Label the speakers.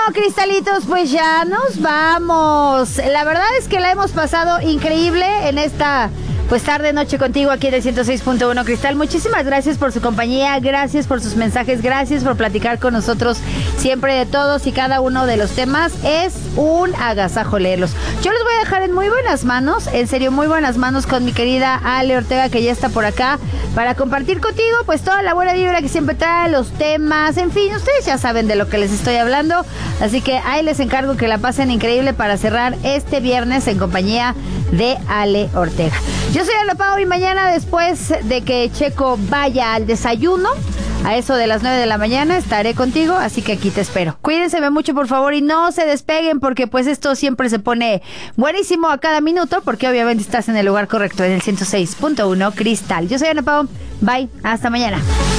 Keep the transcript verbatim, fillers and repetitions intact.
Speaker 1: cristalitos, pues ya nos vamos. La verdad es que la hemos pasado increíble en esta pues tarde noche contigo aquí en el ciento seis punto uno Cristal. Muchísimas gracias por su compañía, gracias por sus mensajes, gracias por platicar con nosotros siempre de todos y cada uno de los temas. Es un agasajo leerlos. Yo los voy a dejar en muy buenas manos, en serio, muy buenas manos con mi querida Ale Ortega, que ya está por acá para compartir contigo pues toda la buena vibra que siempre trae, los temas, en fin, ustedes ya saben de lo que les estoy hablando, así que ahí les encargo que la pasen increíble para cerrar este viernes en compañía de Ale Ortega. Yo soy Ana Pau y mañana, después de que Checo vaya al desayuno, a eso de las nueve de la mañana, estaré contigo, así que aquí te espero. Cuídense mucho, por favor, y no se despeguen, porque pues esto siempre se pone buenísimo a cada minuto, porque obviamente estás en el lugar correcto, en el ciento seis punto uno Cristal. Yo soy Ana Pau, bye, hasta mañana.